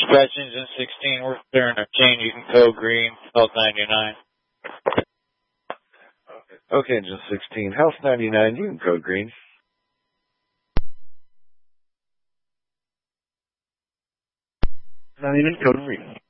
Dispatch engine 16, we're clearing our chain. You can code green, Health 99. Okay, engine 16, Health 99, you can code green. 99, code green.